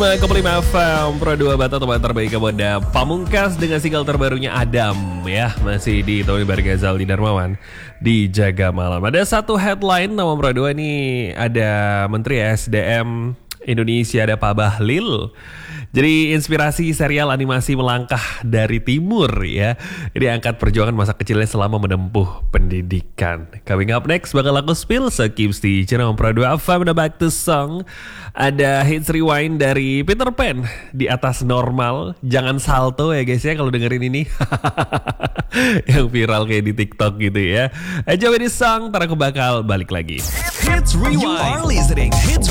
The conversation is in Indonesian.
Kembali FM Pro 2 Bata, teman terbaik kepada Pamungkas dengan single terbarunya Adam ya. Masih di Tony Bargazal di Darmawan di Jaga Malam. Ada satu headline nama Pro 2 ini, ada Menteri SDM Indonesia, ada Pak Bahlil. Jadi inspirasi serial animasi Melangkah dari Timur ya. Ini angkat perjuangan masa kecilnya selama menempuh pendidikan. Coming up next bakal aku spill, so keep stay channel Pro 2 FM. Udah back to song. Ada hits rewind dari Peter Pan, Di Atas Normal. Jangan salto ya guys ya kalau dengerin ini. Yang viral kayak di TikTok gitu ya. Enjoy this song, ntar aku bakal balik lagi. Hits Rewind. You are listening Hits